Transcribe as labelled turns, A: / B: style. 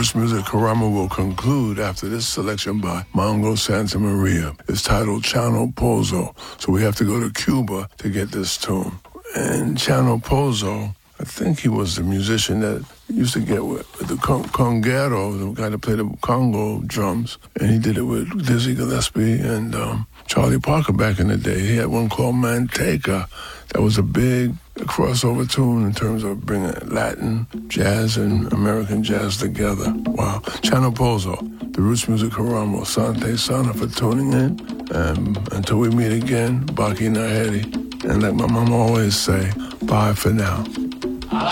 A: Roots Music Karama will conclude after this selection by Mongo Santa Maria. It's titled Chano Pozo, so we have to go to Cuba to get this tune. And Chano Pozo, I think he was the musician that used to get with the conguero, the guy that played the Congo drums, and he did it with Dizzy Gillespie and Charlie Parker back in the day. He had one called Manteca that was a big crossover tune in terms of bringing Latin jazz and American jazz together. Wow. Chano Pozo, the Roots Music Karamo. Sante Sana for tuning in. Until we meet again, Baki Nahedi. And like my mom always say, bye for now.